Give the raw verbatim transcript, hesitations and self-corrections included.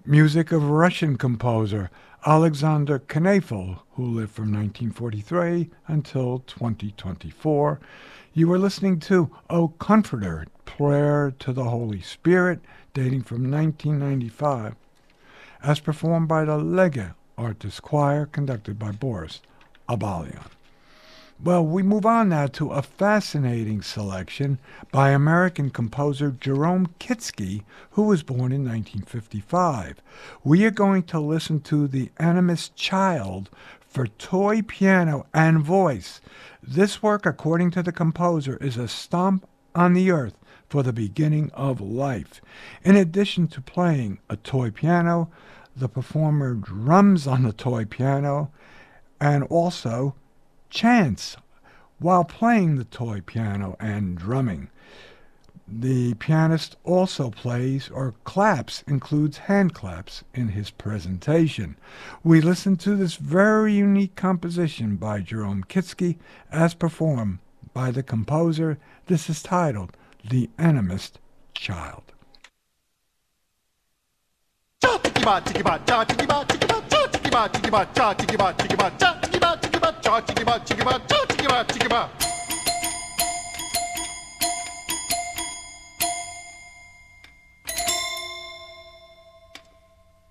Music of Russian composer Alexander Knefel, who lived from nineteen forty-three until twenty twenty-four. You were listening to O Comforter, Prayer to the Holy Spirit, dating from nineteen ninety-five, as performed by the Lega Artist Choir, conducted by Boris Abalian. Well, we move on now to a fascinating selection by American composer Jerome Kitsky, who was born in nineteen fifty-five. We are going to listen to The Animist Child for toy piano and voice. This work, according to the composer, is a stomp on the earth for the beginning of life. In addition to playing a toy piano, the performer drums on the toy piano and also chants while playing the toy piano and drumming. The pianist also plays or claps, includes hand claps in his presentation. We listen to this very unique composition by Jerome Kitsky as performed by the composer. This is titled The Animist Child. Cha-chiki-ba, chiki-ba, cha-chiki-ba, chiki-ba, cha-chiki-ba, chiki-ba, cha-chiki-ba, chiki-ba, cha-chiki-ba, chiki-ba, cha-chiki-ba, chiki-ba, cha-chiki-ba, chiki-ba.